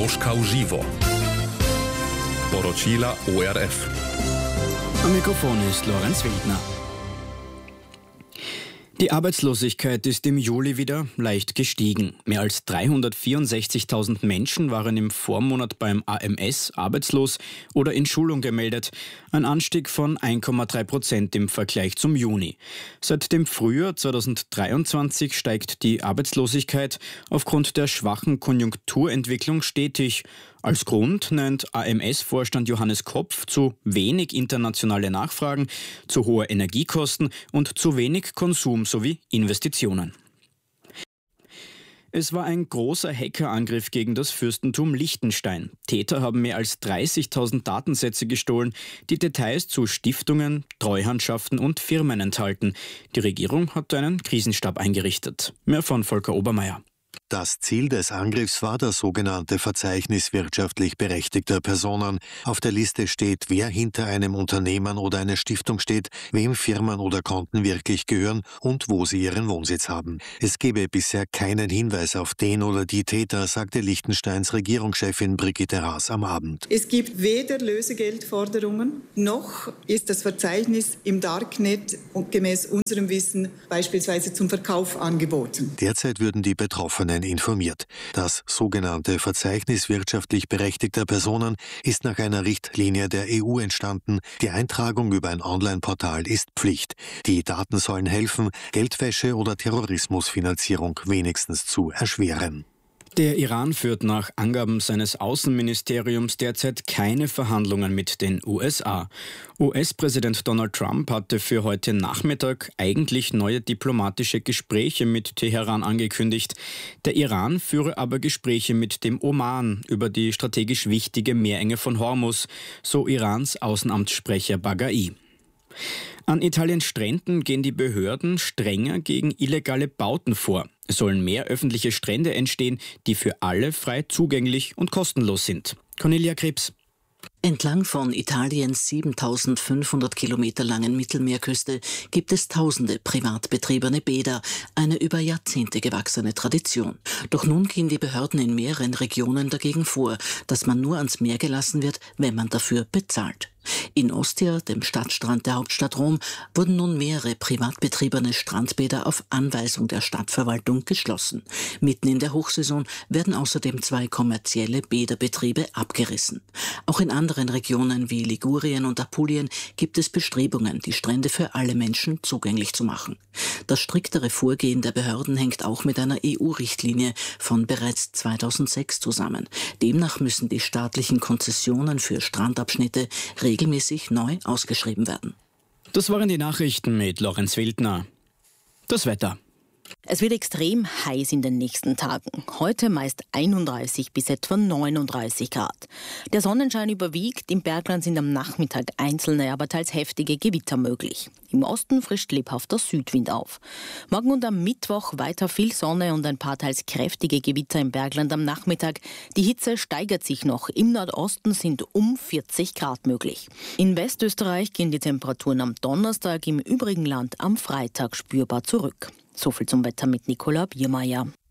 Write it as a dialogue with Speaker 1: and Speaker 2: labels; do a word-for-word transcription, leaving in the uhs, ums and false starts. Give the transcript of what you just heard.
Speaker 1: Moskau Živo. Poročila O R F.
Speaker 2: Am Mikrofon ist Lorenz Wildner. Die Arbeitslosigkeit ist im Juli wieder leicht gestiegen. Mehr als dreihundertvierundsechzigtausend Menschen waren im Vormonat beim A M S arbeitslos oder in Schulung gemeldet. Ein Anstieg von eins Komma drei Prozent im Vergleich zum Juni. Seit dem Frühjahr zweitausenddreiundzwanzig steigt die Arbeitslosigkeit aufgrund der schwachen Konjunkturentwicklung stetig. Als Grund nennt A M S-Vorstand Johannes Kopf zu wenig internationale Nachfragen, zu hohe Energiekosten und zu wenig Konsum sowie Investitionen. Es war ein großer Hackerangriff gegen das Fürstentum Liechtenstein. Täter haben mehr als dreißigtausend Datensätze gestohlen, die Details zu Stiftungen, Treuhandschaften und Firmen enthalten. Die Regierung hat einen Krisenstab eingerichtet. Mehr von Volker Obermeier.
Speaker 3: Das Ziel des Angriffs war das sogenannte Verzeichnis wirtschaftlich berechtigter Personen. Auf der Liste steht, wer hinter einem Unternehmen oder einer Stiftung steht, wem Firmen oder Konten wirklich gehören und wo sie ihren Wohnsitz haben. Es gebe bisher keinen Hinweis auf den oder die Täter, sagte Liechtensteins Regierungschefin Brigitte Haas am Abend.
Speaker 4: Es gibt weder Lösegeldforderungen, noch ist das Verzeichnis im Darknet und gemäß unserem Wissen beispielsweise zum Verkauf angeboten.
Speaker 3: Derzeit würden die Betroffenen informiert. Das sogenannte Verzeichnis wirtschaftlich berechtigter Personen ist nach einer Richtlinie der E U entstanden. Die Eintragung über ein Online-Portal ist Pflicht. Die Daten sollen helfen, Geldwäsche oder Terrorismusfinanzierung wenigstens zu erschweren.
Speaker 2: Der Iran führt nach Angaben seines Außenministeriums derzeit keine Verhandlungen mit den U S A. U S-Präsident Donald Trump hatte für heute Nachmittag eigentlich neue diplomatische Gespräche mit Teheran angekündigt. Der Iran führe aber Gespräche mit dem Oman über die strategisch wichtige Meerenge von Hormuz, so Irans Außenamtssprecher Baghai. An Italiens Stränden gehen die Behörden strenger gegen illegale Bauten vor. Es sollen mehr öffentliche Strände entstehen, die für alle frei zugänglich und kostenlos sind. Cornelia Krebs.
Speaker 5: Entlang von Italiens siebentausendfünfhundert Kilometer langen Mittelmeerküste gibt es tausende privat betriebene Bäder, eine über Jahrzehnte gewachsene Tradition. Doch nun gehen die Behörden in mehreren Regionen dagegen vor, dass man nur ans Meer gelassen wird, wenn man dafür bezahlt. In Ostia, dem Stadtstrand der Hauptstadt Rom, wurden nun mehrere privat betriebene Strandbäder auf Anweisung der Stadtverwaltung geschlossen. Mitten in der Hochsaison werden außerdem zwei kommerzielle Bäderbetriebe abgerissen. Auch in anderen Regionen wie Ligurien und Apulien gibt es Bestrebungen, die Strände für alle Menschen zugänglich zu machen. Das striktere Vorgehen der Behörden hängt auch mit einer E U-Richtlinie von bereits zweitausendsechs zusammen. Demnach müssen die staatlichen Konzessionen für Strandabschnitte regelmäßig neu ausgeschrieben werden.
Speaker 2: Das waren die Nachrichten mit Lorenz Wildner. Das Wetter.
Speaker 6: Es wird extrem heiß in den nächsten Tagen. Heute meist einunddreißig bis etwa neununddreißig Grad. Der Sonnenschein überwiegt. Im Bergland sind am Nachmittag einzelne, aber teils heftige Gewitter möglich. Im Osten frischt lebhafter Südwind auf. Morgen und am Mittwoch weiter viel Sonne und ein paar teils kräftige Gewitter im Bergland am Nachmittag. Die Hitze steigert sich noch. Im Nordosten sind um vierzig Grad möglich. In Westösterreich gehen die Temperaturen am Donnerstag, im übrigen Land am Freitag spürbar zurück. So viel zum Wetter mit Nicola Biermeier.